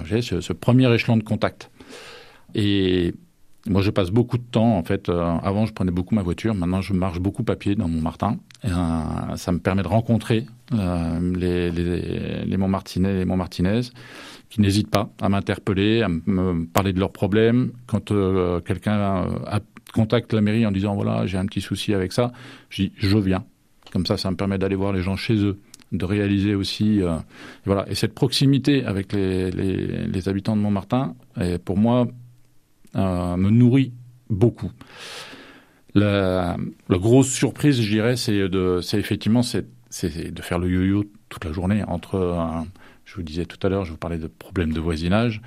j'ai ce premier échelon de contact. Et moi, je passe beaucoup de temps, en fait. Avant, je prenais beaucoup ma voiture. Maintenant, je marche beaucoup à pied dans Montmartin. Et, ça me permet de rencontrer les Montmartinais et les Montmartinaises qui n'hésitent pas à m'interpeller, à me parler de leurs problèmes. Quand quelqu'un contacte la mairie en disant « Voilà, j'ai un petit souci avec ça », je dis « Je viens ». Comme ça me permet d'aller voir les gens chez eux, de réaliser aussi... voilà. Et cette proximité avec les habitants de Montmartin, pour moi... me nourrit beaucoup. La grosse surprise, je dirais, c'est effectivement de faire le yo-yo toute la journée entre, je vous disais tout à l'heure, je vous parlais de problèmes de voisinage,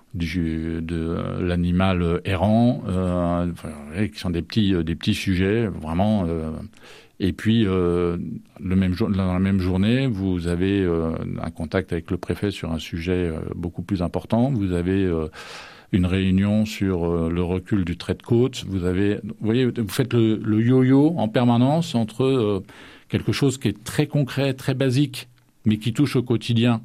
de l'animal errant, qui sont des petits sujets, vraiment. Et puis, dans la même journée, vous avez un contact avec le préfet sur un sujet beaucoup plus important. Vous avez une réunion sur le recul du trait de côte. Vous voyez, vous faites le yo-yo en permanence entre quelque chose qui est très concret, très basique, mais qui touche au quotidien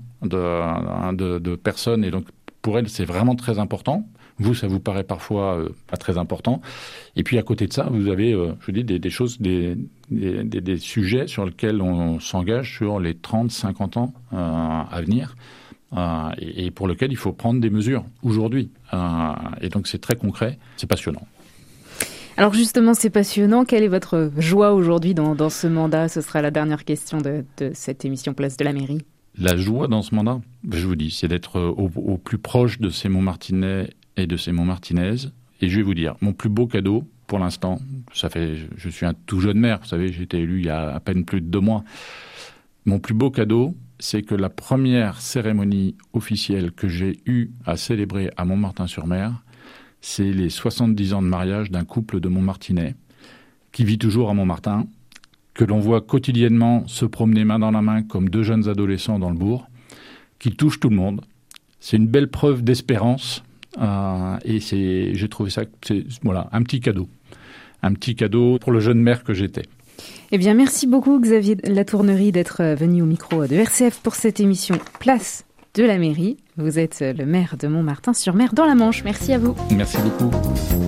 de personnes. Et donc, pour elles, c'est vraiment très important. Vous, ça vous paraît parfois pas très important. Et puis, à côté de ça, vous avez, je vous dis, des choses, des sujets sur lesquels on s'engage sur les 30, 50 ans à venir. Et pour lequel il faut prendre des mesures aujourd'hui. Et donc c'est très concret, c'est passionnant. Alors justement, c'est passionnant. Quelle est votre joie aujourd'hui dans ce mandat ? Ce sera la dernière question de cette émission Place de la Mairie. La joie dans ce mandat, je vous dis, c'est d'être au plus proche de ces Montmartinais et de ces Montmartinaises. Et je vais vous dire, mon plus beau cadeau, pour l'instant, je suis un tout jeune maire, vous savez, j'ai été élu il y a à peine plus de 2 mois. Mon plus beau cadeau, c'est que la première cérémonie officielle que j'ai eue à célébrer à Montmartin-sur-Mer, c'est les 70 ans de mariage d'un couple de Montmartinais qui vit toujours à Montmartin, que l'on voit quotidiennement se promener main dans la main comme 2 jeunes adolescents dans le bourg, qui touche tout le monde. C'est une belle preuve d'espérance et j'ai trouvé ça, un petit cadeau pour le jeune maire que j'étais. Eh bien, merci beaucoup Xavier Latournerie d'être venu au micro de RCF pour cette émission Place de la Mairie. Vous êtes le maire de Montmartin-sur-Mer dans la Manche. Merci à vous. Merci beaucoup.